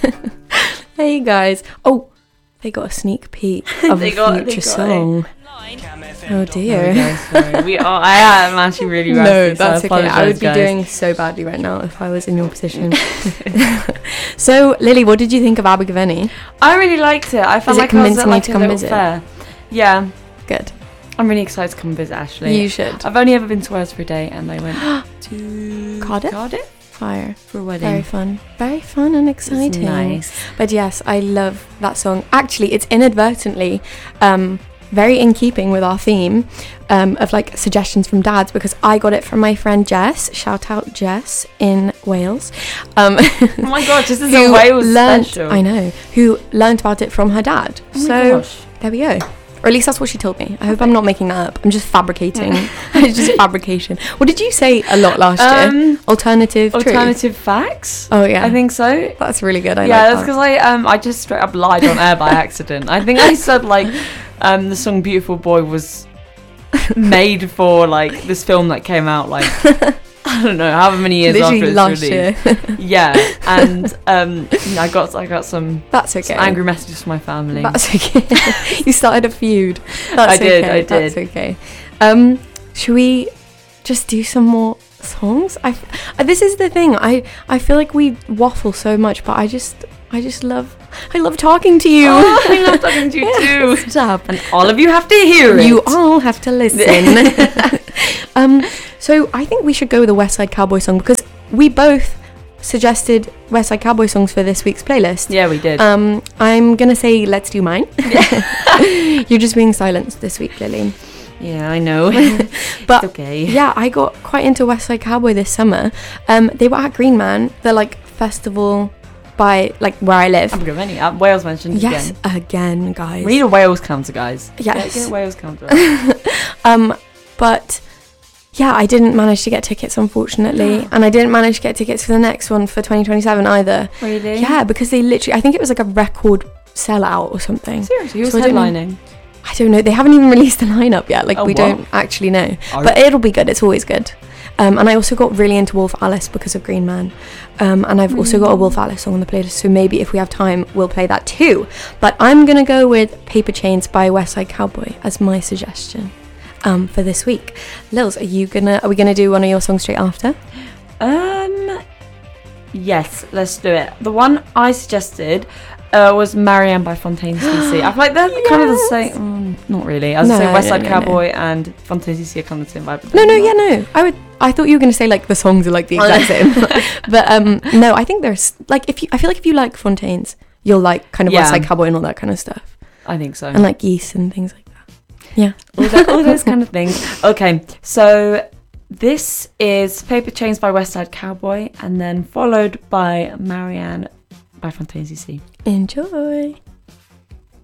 Hey guys. Oh, they got a sneak peek of a future song. Oh dear. Sorry. I am actually really rusty. No, that's so okay. I would be guys. doing so badly right now if I was in your position. So, Lily, what did you think of Abergavenny? I really liked it. I felt Is it like I was at convincing you like to a come little visit? fair. Yeah, Good. I'm really excited to come visit. Actually, You should. I've only ever been to Wales for a day, and I went to Cardiff? Fire. for a wedding. Very fun. Very fun and exciting. Nice. But yes, I love that song. Actually, it's inadvertently very in keeping with our theme of like suggestions from dads, because I got it from my friend Jess. Shout out Jess in Wales. Oh my god, this is who a Wales learnt, special. I know. Who learnt about it from her dad. Oh my So gosh. there we go. Or at least that's what she told me. I hope I'm not making that up. I'm just fabricating. It's just fabrication. What did you say a lot last year? Alternative truth? Alternative facts. Oh yeah. I think so. That's really good. I Yeah, like that's because I just straight up lied on air by accident. I think I said like the song "Beautiful Boy" was made for like this film that came out like I don't know however many years literally after it's last released. year. Yeah, and I got some That's okay. angry messages from my family. That's okay. You started a feud. That's I did, okay. I did. That's okay. Should we just do some more songs? This is the thing. I feel like we waffle so much, but I just love talking to you. Oh, I love talking to you too. Stop. And all of you have to hear it. You all have to listen. So I think we should go with a West Side Cowboy song, because we both suggested West Side Cowboy songs for this week's playlist. Yeah, we did. I'm gonna say let's do mine. You're just being silenced this week, Lily. Yeah, I know. But It's okay. yeah, I got quite into West Side Cowboy this summer. They were at Green Man, the like festival by like where I live. I'm good. Wales mentioned Yes, again. again, guys. We need a Wales counter, guys. Yes. Get a Wales counter. But yeah, I didn't manage to get tickets, unfortunately, and I didn't manage to get tickets for the next one for 2027 either. Really? Yeah, because they literally, I think it was like a record sellout or something. Seriously, who's So I don't know. headlining? I don't know. They haven't even released the lineup yet. Like, Oh, we what? don't actually know. Oh. But it'll be good. It's always good. And I also got really into Wolf Alice because of Green Man. And I've also got a Wolf Alice song on the playlist. So maybe if we have time, we'll play that too. But I'm going to go with Paper Chains by West Side Cowboy as my suggestion for this week. Lils, are we gonna do one of your songs straight after? Yes, let's do it. The one I suggested was Marianne by Fontaine CC. I feel like they're kind of the same. Not really. As I say, West Side Cowboy and Fontaine CC are kind of the same vibe. No. I thought you were gonna say like the songs are like the exact same. But no, I think there's like I feel like if you like Fontaines, you'll like kind of West Side Cowboy and all that kind of stuff. I think so. And like Geese and things like that. Yeah. all those kind of things. Okay, so this is Paper Chains by West Side Cowboy, and then followed by Marianne by Fontaine CC. Enjoy.